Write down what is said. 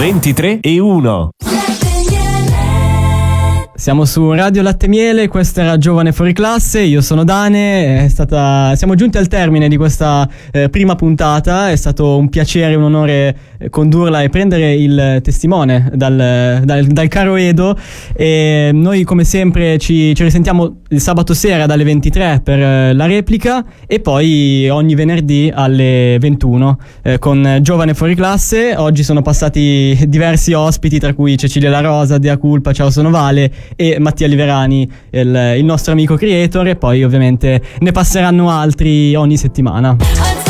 23:01. Siamo su Radio Latte Miele, questa era Giovane Fuori Classe, io sono Dane, siamo giunti al termine di questa prima puntata, è stato un piacere, un onore condurla e prendere il testimone dal caro Edo, e noi come sempre ci risentiamo il sabato sera dalle 23 per la replica e poi ogni venerdì alle 21 con Giovane Fuori Classe. Oggi sono passati diversi ospiti, tra cui Cecilia La Rosa, Dea Culpa, Ciao sono Vale e Mattia Liverani, il nostro amico creator, e poi ovviamente ne passeranno altri ogni settimana.